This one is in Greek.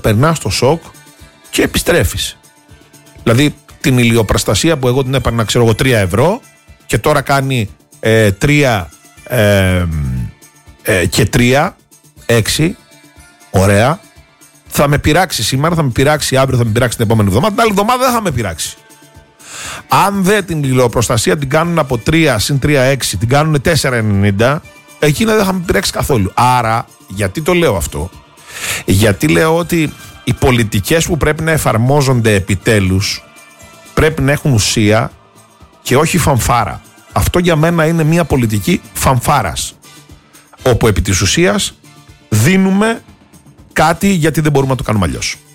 περνάς το σοκ και επιστρέφεις. Δηλαδή την ηλιοπραστασία που εγώ την έπαιρνα, ξέρω εγώ, 3 ευρώ και τώρα κάνει 3 και 3, 6, ωραία. Θα με πειράξει σήμερα, θα με πειράξει αύριο, θα με πειράξει την επόμενη εβδομάδα. Την άλλη εβδομάδα δεν θα με πειράξει. Αν δεν την ηλιοπροστασία την κάνουν από 3 συν 3, 6, την κάνουν 4,90, εκείνα δεν θα με πειράξει καθόλου. Άρα, γιατί το λέω αυτό? Γιατί λέω ότι οι πολιτικές που πρέπει να εφαρμόζονται επιτέλους πρέπει να έχουν ουσία και όχι φανφάρα. Αυτό για μένα είναι μια πολιτική φανφάρας, όπου επί της ουσίας δίνουμε κάτι γιατί δεν μπορούμε να το κάνουμε αλλιώς.